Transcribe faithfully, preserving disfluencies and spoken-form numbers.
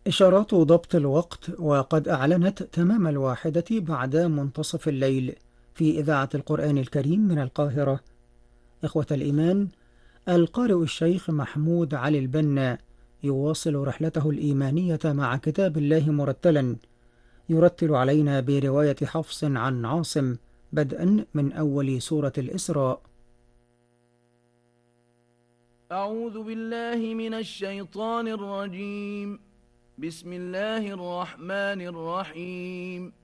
إشارات ضبط الوقت، وقد أعلنت تمام الواحدة بعد منتصف الليل في إذاعة القرآن الكريم من القاهرة. إخوة الإيمان، القارئ الشيخ محمود علي البنا يواصل رحلته الإيمانية مع كتاب الله مرتلا، يرتل علينا برواية حفص عن عاصم بدءا من أول سورة الإسراء. أعوذ بالله من الشيطان الرجيم. بسم الله الرحمن الرحيم.